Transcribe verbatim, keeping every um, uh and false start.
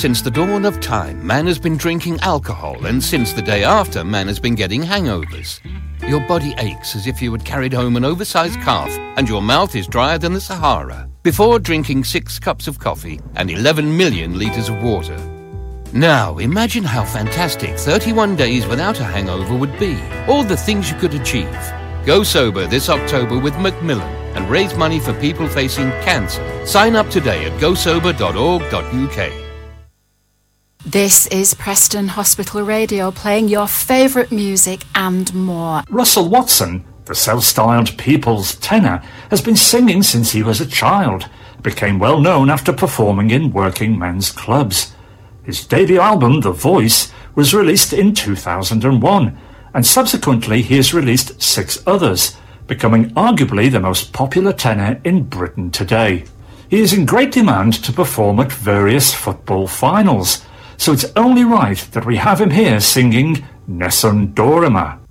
Since the dawn of time, man has been drinking alcohol, and since the day after, man has been getting hangovers. Your body aches as if you had carried home an oversized calf, and your mouth is drier than the Sahara, before drinking six cups of coffee and eleven million litres of water. Now, imagine how fantastic thirty-one days without a hangover would be. All the things you could achieve. Go sober this October with Macmillan and raise money for people facing cancer. Sign up today at go sober dot org dot U K. This is Preston Hospital Radio, playing your favourite music and more. Russell Watson, the self-styled people's tenor, has been singing since he was a child. Became well known after performing in working men's clubs. His debut album, The Voice, was released in two thousand one, and subsequently he has released six others, becoming arguably the most popular tenor in Britain today. He is in great demand to perform at various football finals, so it's only right that we have him here singing Nessun Dorma.